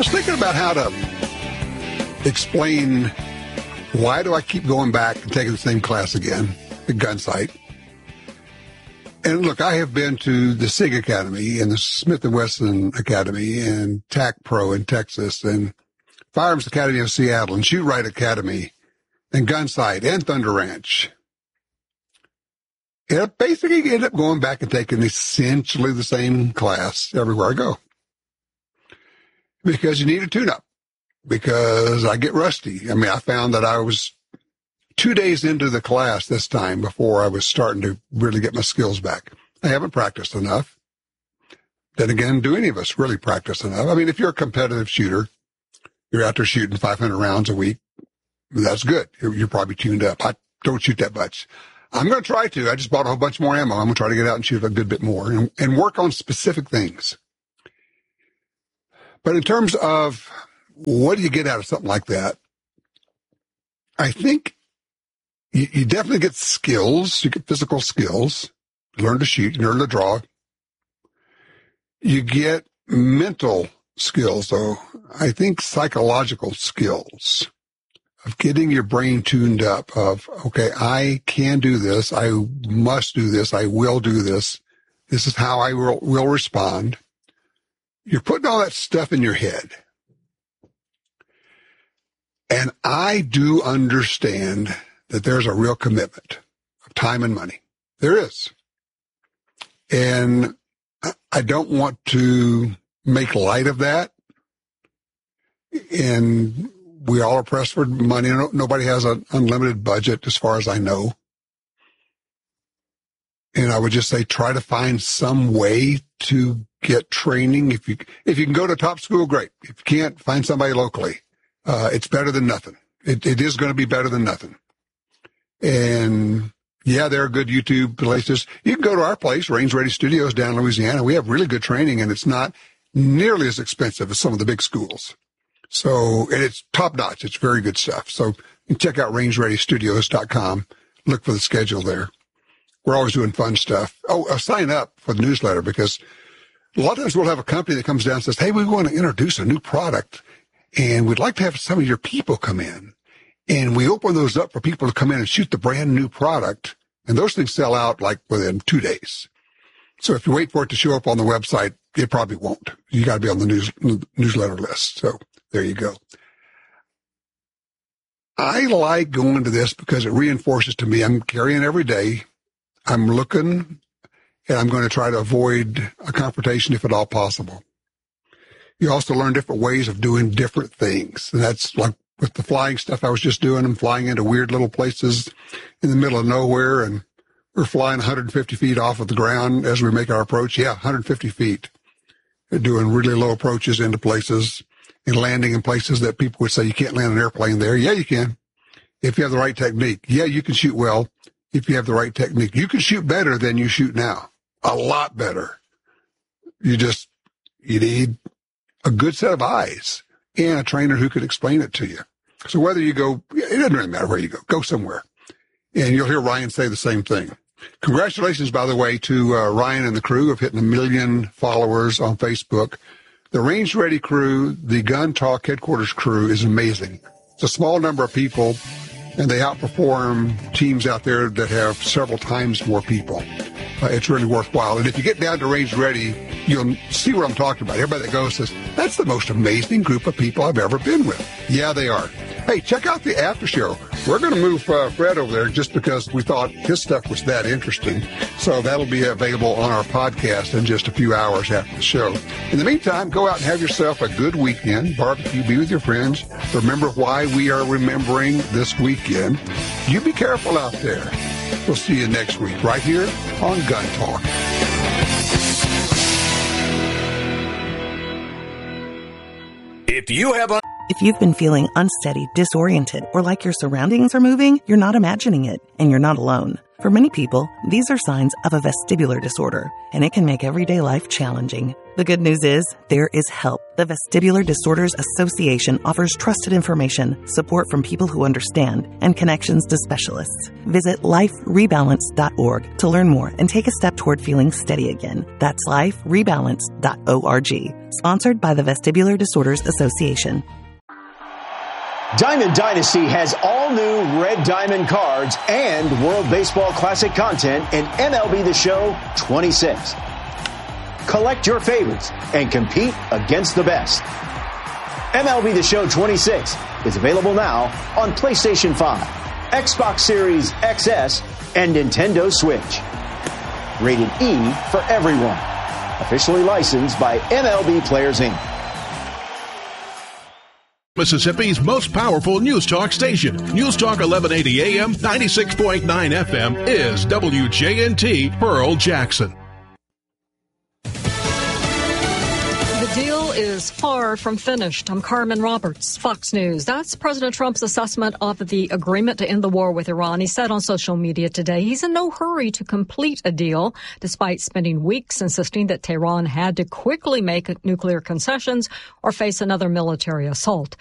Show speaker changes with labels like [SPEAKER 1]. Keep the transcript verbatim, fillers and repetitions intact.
[SPEAKER 1] was thinking about how to explain why do I keep going back and taking the same class again at Gunsight. And look, I have been to the SIG Academy and the Smith and Wesson Academy and TAC Pro in Texas and Firearms Academy of Seattle and Shoot Right Academy and Gunsight and Thunder Ranch. And I basically ended up going back and taking essentially the same class everywhere I go. Because you need a tune-up. Because I get rusty. I mean, I found that I was two days into the class this time before I was starting to really get my skills back. I haven't practiced enough. Then again, do any of us really practice enough? I mean, if you're a competitive shooter, you're out there shooting five hundred rounds a week, that's good. You're, you're probably tuned up. I don't shoot that much. I'm going to try to. I just bought a whole bunch more ammo. I'm going to try to get out and shoot a good bit more and, and work on specific things. But in terms of what do you get out of something like that, I think you, you definitely get skills. You get physical skills. You learn to shoot. You learn to draw. You get mental skills, though. I think psychological skills of getting your brain tuned up of, okay, I can do this. I must do this. I will do this. This is how I will, will respond. You're putting all that stuff in your head. And I do understand that there's a real commitment of time and money. There is. And I don't want to make light of that. And we all are pressed for money. Nobody has an unlimited budget as far as I know. And I would just say try to find some way to get training. If you if you can go to top school, great. If you can't, find somebody locally. Uh, it's better than nothing. It, it is going to be better than nothing. And yeah, there are good YouTube places. You can go to our place, Range Ready Studios down in Louisiana. We have really good training, and it's not nearly as expensive as some of the big schools. So, and it's top notch. It's very good stuff. So you can check out range ready studios dot com. Look for the schedule there. We're always doing fun stuff. Oh, uh, sign up for the newsletter, because a lot of times we'll have a company that comes down and says, hey, we want to introduce a new product, and we'd like to have some of your people come in. And we open those up for people to come in and shoot the brand new product. And those things sell out like within two days. So if you wait for it to show up on the website, it probably won't. You got to be on the news, newsletter list. So there you go. I like going to this because it reinforces to me I'm carrying every day. I'm looking, and I'm going to try to avoid a confrontation if at all possible. You also learn different ways of doing different things. And that's like with the flying stuff I was just doing. I'm flying into weird little places in the middle of nowhere, and we're flying one hundred fifty feet off of the ground as we make our approach. Yeah, one hundred fifty feet. We're doing really low approaches into places and landing in places that people would say you can't land an airplane there. Yeah, you can. If you have the right technique. Yeah, you can shoot well if you have the right technique. You can shoot better than you shoot now. A lot better. You just, you need a good set of eyes and a trainer who can explain it to you. So whether you go, it doesn't really matter where you go. Go somewhere. And you'll hear Ryan say the same thing. Congratulations, by the way, to uh, Ryan and the crew of hitting a million followers on Facebook. The Range Ready crew, the Gun Talk headquarters crew is amazing. It's a small number of people, and they outperform teams out there that have several times more people. Uh, it's really worthwhile. And if you get down to Range Ready, you'll see what I'm talking about. Everybody that goes says, that's the most amazing group of people I've ever been with. Yeah, they are. Hey, check out the after show. We're going to move uh, Fred over there just because we thought his stuff was that interesting. So that'll be available on our podcast in just a few hours after the show. In the meantime, go out and have yourself a good weekend. Barbecue, be with your friends. Remember why we are remembering this weekend. You be careful out there. We'll see you next week right here on Gun Talk.
[SPEAKER 2] If you have a If you've been feeling unsteady, disoriented, or like your surroundings are moving, you're not imagining it, and you're not alone. For many people, these are signs of a vestibular disorder, and it can make everyday life challenging. The good news is, there is help. The Vestibular Disorders Association offers trusted information, support from people who understand, and connections to specialists. Visit life rebalance dot org to learn more and take a step toward feeling steady again. That's life rebalance dot org. Sponsored by the Vestibular Disorders Association.
[SPEAKER 3] Diamond Dynasty has all new Red Diamond cards and World Baseball Classic content in M L B The Show twenty-six. Collect your favorites and compete against the best. M L B The Show twenty-six is available now on PlayStation five, Xbox Series X S, and Nintendo Switch. Rated E for everyone. Officially licensed by M L B Players, Incorporated.
[SPEAKER 4] Mississippi's most powerful news talk station. News Talk eleven eighty A M, ninety-six point nine F M is W J N T Pearl Jackson.
[SPEAKER 5] The deal is far from finished. I'm Carmen Roberts, Fox News. That's President Trump's assessment of the agreement to end the war with Iran. He said on social media today he's in no hurry to complete a deal, despite spending weeks insisting that Tehran had to quickly make nuclear concessions or face another military assault.